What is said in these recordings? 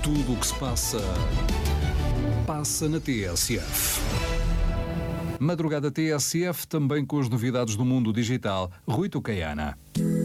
Tudo o que se passa, passa na TSF. Madrugada TSF, também com as novidades do mundo digital. Rui Tucaiana.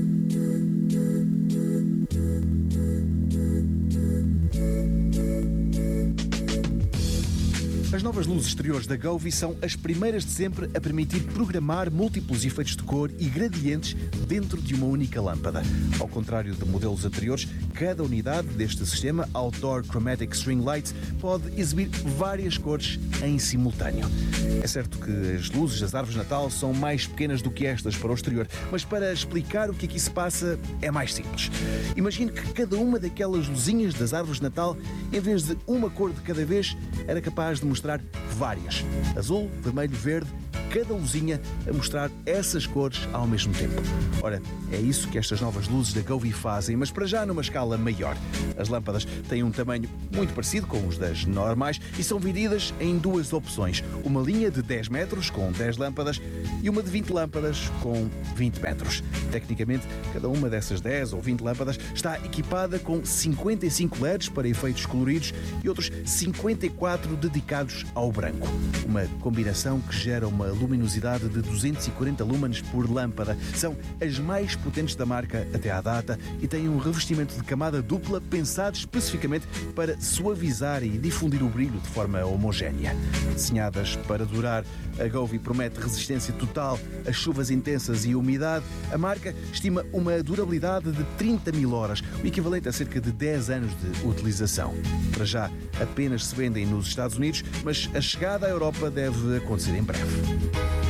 As novas luzes exteriores da Govee são as primeiras de sempre a permitir programar múltiplos efeitos de cor e gradientes dentro de uma única lâmpada. Ao contrário de modelos anteriores, cada unidade deste sistema Outdoor Chromatic String Light pode exibir várias cores em simultâneo. É certo que as luzes das árvores de Natal são mais pequenas do que estas para o exterior, mas para explicar o que aqui se passa é mais simples. Imagine que cada uma daquelas luzinhas das árvores de Natal, em vez de uma cor de cada vez, era capaz de mostrar várias. Azul, vermelho, verde, cada luzinha a mostrar essas cores ao mesmo tempo. Ora, é isso que estas novas luzes da Govee fazem, mas para já numa escala maior. As lâmpadas têm um tamanho muito parecido com os das normais e são vendidas em duas opções. Uma linha de 10 metros com 10 lâmpadas e uma de 20 lâmpadas com 20 metros. Tecnicamente, cada uma dessas 10 ou 20 lâmpadas está equipada com 55 LEDs para efeitos coloridos e outros 54 dedicados ao branco. Uma combinação que gera uma luminosidade de 240 lumens por lâmpada. São as mais potentes da marca até à data e têm um revestimento de camada dupla pensado especificamente para suavizar e difundir o brilho de forma homogénea. Desenhadas para durar, a Govee promete resistência total a chuvas intensas e umidade. A marca estima uma durabilidade de 30.000 horas, o equivalente a cerca de 10 anos de utilização. Para já, apenas se vendem nos Estados Unidos, mas a chegada à Europa deve acontecer em breve.